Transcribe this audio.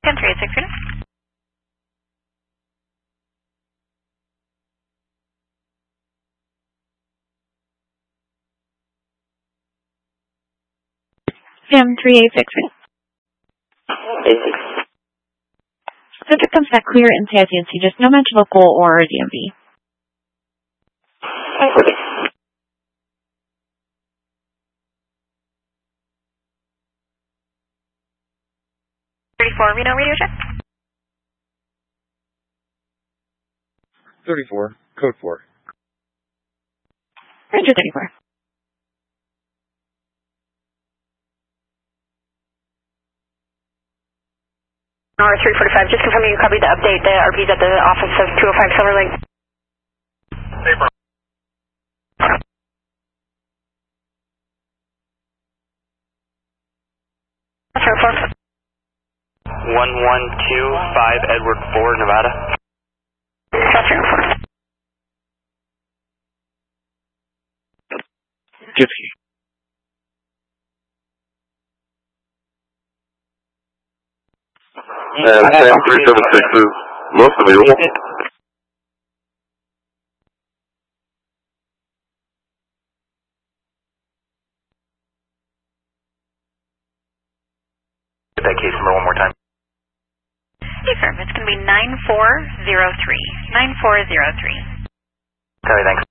again, 386 unit. Sam 386 unit. Subject comes back clear in CITNC, just no mention of goal or DMV. 34, Reno radio check. 34, code 4. Ranger 34. R345, just confirming you copied the update. The RP's at the office of 205 Silver Lake. Paper. That's right, 1125 Edward 4, Nevada. That's right, 4. Gypsy. Sam 376 is most available. Get that case number one more time. Hey, firm, it's going to be 9403. 9403. Copy, thanks.